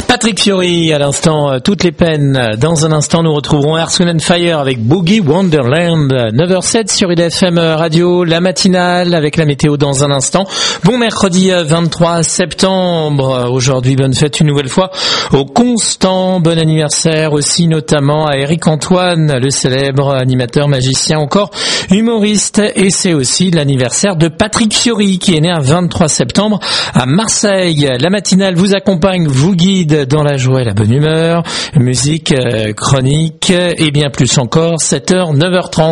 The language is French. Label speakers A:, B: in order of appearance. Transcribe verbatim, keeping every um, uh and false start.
A: Patrick Fiori, à l'instant, euh, toutes les peines. Dans un instant, nous retrouverons Earth, Wind and Fire avec Boogie Wonderland. neuf heures sept sur I D F M Radio, la matinale avec la météo dans un instant. Bon mercredi vingt-trois septembre. Aujourd'hui, bonne fête une nouvelle fois au Constant. Bon anniversaire aussi notamment à Eric Antoine, le célèbre animateur, magicien, encore humoriste. Et c'est aussi l'anniversaire de Patrick Fiori qui est né un vingt-trois septembre à Marseille. La matinale vous accompagne, vous guide dans la joie et la bonne humeur, musique, euh, chronique et bien plus encore, sept heures, neuf heures trente.